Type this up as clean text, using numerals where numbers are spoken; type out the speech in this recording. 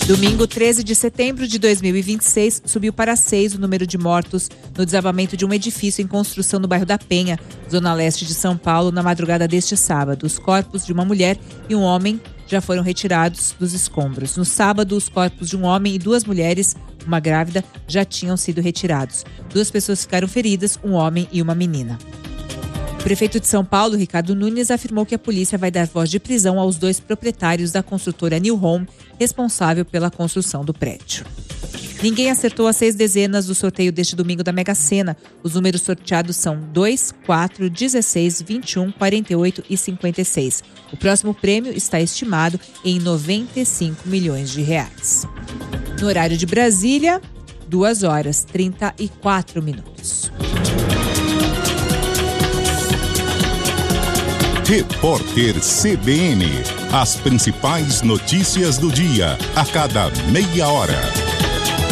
Domingo 13 de setembro de 2026, subiu para 6 o número de mortos no desabamento de um edifício em construção no bairro da Penha, zona leste de São Paulo, na madrugada deste sábado. Os corpos de uma mulher e um homem já foram retirados dos escombros. No sábado, os corpos de um homem e 2 mulheres, uma grávida, já tinham sido retirados. 2 pessoas ficaram feridas, um homem e uma menina. O prefeito de São Paulo, Ricardo Nunes, afirmou que a polícia vai dar voz de prisão aos 2 proprietários da construtora New Home, responsável pela construção do prédio. Ninguém acertou as 6 dezenas do sorteio deste domingo da Mega Sena. Os números sorteados são 2, 4, 16, 21, 48 e 56. O próximo prêmio está estimado em 95 milhões de reais. No horário de Brasília, 2 horas 34 minutos. Repórter CBN. As principais notícias do dia, a cada meia hora.